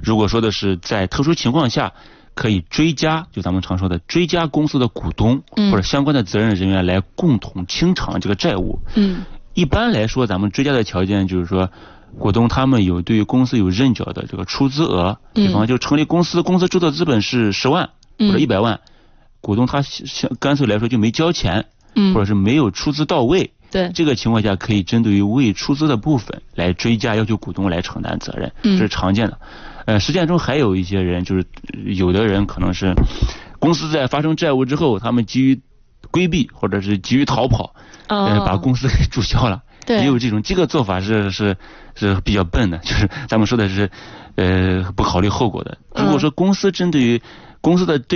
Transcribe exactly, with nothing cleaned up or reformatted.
如果说的是在特殊情况下可以追加，就咱们常说的追加公司的股东或者相关的责任人员来共同清偿这个债务。 嗯， 一般来说咱们追加的条件就是说股东他们有对于公司有认缴的这个出资额，比方就成立公司，公司注册资本是十万或者一百万，股东他干脆来说就没交钱，或者是没有出资到位。 对， 这个情况下可以针对于未出资的部分来追加，要求股东来承担责任，这是常见的。呃，实践中还有一些人，就是有的人可能是公司在发生债务之后，他们急于规避或者是急于逃跑， 哦、 呃，把公司给注销了。对，也有这种，这个做法是是是比较笨的，就是咱们说的是，呃，不考虑后果的。如果说公司针对于公司的对